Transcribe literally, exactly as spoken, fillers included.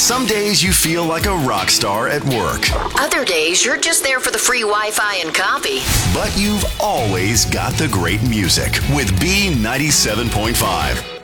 Some days you feel like a rock star at work. Other days you're just there for the free Wi-Fi and coffee. But you've always got the great music with B ninety-seven point five.